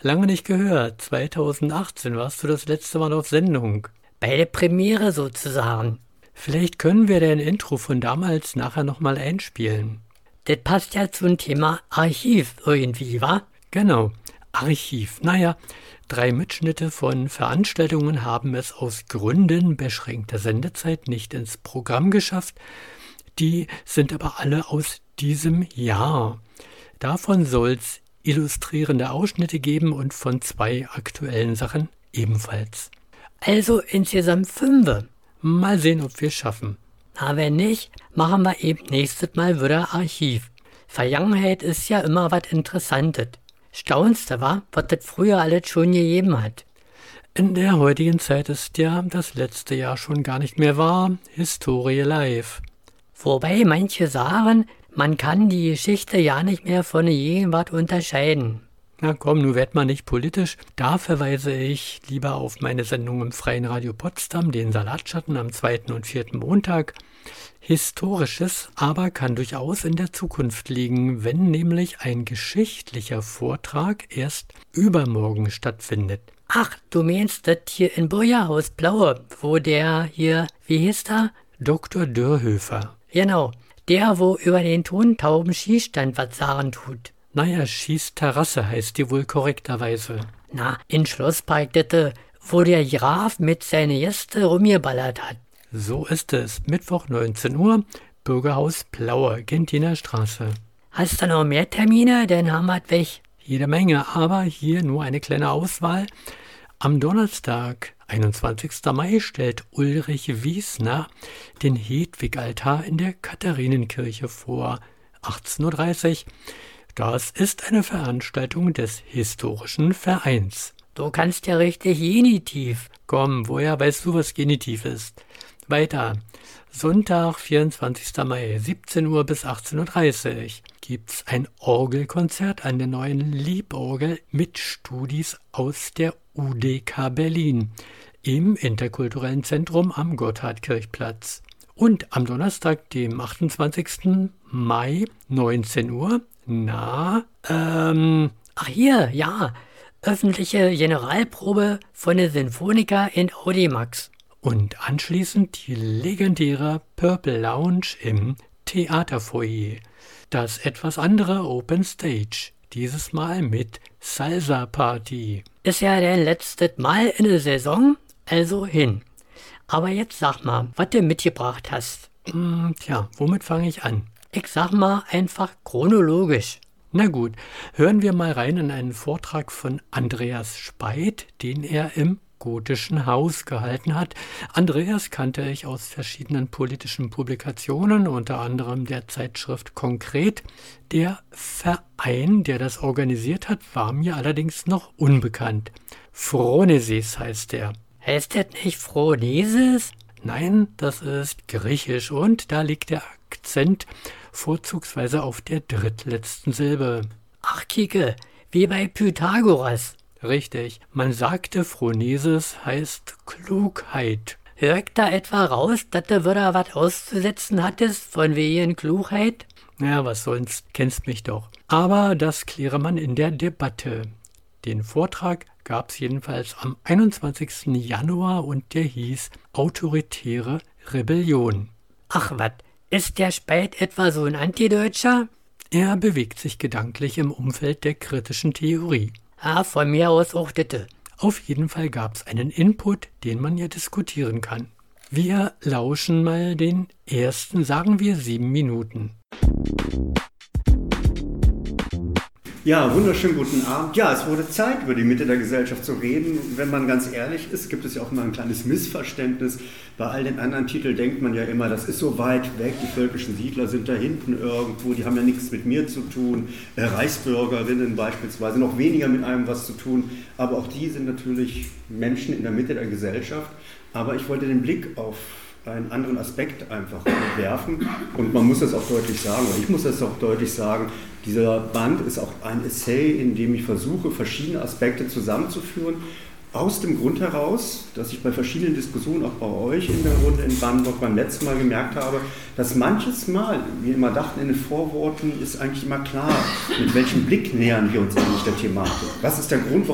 Lange nicht gehört. 2018 warst du das letzte Mal auf Sendung. Bei der Premiere sozusagen. Vielleicht können wir dein Intro von damals nachher nochmal einspielen. Das passt ja zum Thema Archiv irgendwie, wa? Genau, Archiv. Naja, 3 Mitschnitte von Veranstaltungen haben es aus Gründen beschränkter Sendezeit nicht ins Programm geschafft. Die sind aber alle aus diesem Jahr. Davon soll es illustrierende Ausschnitte geben und von 2 aktuellen Sachen ebenfalls. Also insgesamt 5. Mal sehen, ob wir es schaffen. Na, wenn nicht, machen wir eben nächstes Mal wieder Archiv. Vergangenheit ist ja immer was Interessantes. Staunst du, wa? Was das früher alles schon gegeben hat. In der heutigen Zeit ist ja das letzte Jahr schon gar nicht mehr wahr. Historie live. Wobei manche sagen, man kann die Geschichte ja nicht mehr von der Gegenwart unterscheiden. Na komm, nun werd mal nicht politisch. Da verweise ich lieber auf meine Sendung im Freien Radio Potsdam, den Salatschatten am 2. und 4. Montag. Historisches aber kann durchaus in der Zukunft liegen, wenn nämlich ein geschichtlicher Vortrag erst übermorgen stattfindet. Ach, du meinst das hier in Bürgerhaus Blaue, wo der hier, wie hieß der? Dr. Dörhöfer. Genau, der, wo über den tontauben Schießstand was sagen tut. Naja, Schießterrasse heißt die wohl korrekterweise. Na, in Schlosspark, das, wo der Graf mit seinen Gästen rumgeballert hat. So ist es. Mittwoch 19 Uhr, Bürgerhaus Blaue, Gentiner Straße. Hast du noch mehr Termine? Dann haben wir es weg. Jede Menge, aber hier nur eine kleine Auswahl. Am Donnerstag, 21. Mai, stellt Ulrich Wiesner den Hedwig-Altar in der Katharinenkirche vor. 18.30 Uhr. Das ist eine Veranstaltung des Historischen Vereins. Du kannst ja richtig Genitiv. Komm, woher weißt du, was Genitiv ist? Weiter. Sonntag, 24. Mai, 17 Uhr bis 18.30 Uhr gibt's ein Orgelkonzert an der neuen Lieborgel mit Studis aus der UDK Berlin im Interkulturellen Zentrum am Gotthardkirchplatz. Und am Donnerstag, dem 28. Mai, 19 Uhr, Ach hier, ja, öffentliche Generalprobe von der Sinfonica in Audimax. Und anschließend die legendäre Purple Lounge im Theaterfoyer. Das etwas andere Open Stage, dieses Mal mit Salsa Party. Ist ja dein letztes Mal in der Saison, also hin. Aber jetzt sag mal, was du mitgebracht hast. Tja, womit fange ich an? Ich sag mal einfach chronologisch. Na gut, hören wir mal rein in einen Vortrag von Andreas Speit, den er im Gotischen Haus gehalten hat. Andreas kannte ich aus verschiedenen politischen Publikationen, unter anderem der Zeitschrift Konkret. Der Verein, der das organisiert hat, war mir allerdings noch unbekannt. Phronesis heißt er. Heißt das nicht Phronesis? Nein, das ist griechisch und da liegt der Akzent vorzugsweise auf der drittletzten Silbe. Ach, Kike, wie bei Pythagoras. Richtig, man sagte, Phronesis heißt Klugheit. Hört da etwa raus, dass du wieder was auszusetzen hattest von wegen Klugheit? Ja, was sonst, kennst mich doch. Aber das kläre man in der Debatte. Den Vortrag gab es jedenfalls am 21. Januar und der hieß Autoritäre Rebellion. Ach was, ist der Speit etwa so ein Antideutscher? Er bewegt sich gedanklich im Umfeld der kritischen Theorie. Ah, von mir aus auch bitte. Auf jeden Fall gab es einen Input, den man ja diskutieren kann. Wir lauschen mal den ersten, sagen wir 7 Minuten. Ja, wunderschönen guten Abend. Ja, es wurde Zeit, über die Mitte der Gesellschaft zu reden. Wenn man ganz ehrlich ist, gibt es ja auch immer ein kleines Missverständnis. Bei all den anderen Titeln denkt man ja immer, das ist so weit weg, die völkischen Siedler sind da hinten irgendwo, die haben ja nichts mit mir zu tun. Reichsbürgerinnen beispielsweise, noch weniger mit einem was zu tun. Aber auch die sind natürlich Menschen in der Mitte der Gesellschaft. Aber ich wollte den Blick auf einen anderen Aspekt einfach werfen und man muss das auch deutlich sagen, oder ich muss das auch deutlich sagen, dieser Band ist auch ein Essay, in dem ich versuche, verschiedene Aspekte zusammenzuführen, aus dem Grund heraus, dass ich bei verschiedenen Diskussionen, auch bei euch in der Runde in Brandenburg beim letzten Mal gemerkt habe, dass manches Mal, wir immer dachten in den Vorworten, ist eigentlich immer klar, mit welchem Blick nähern wir uns eigentlich der Thematik. Was ist der Grund,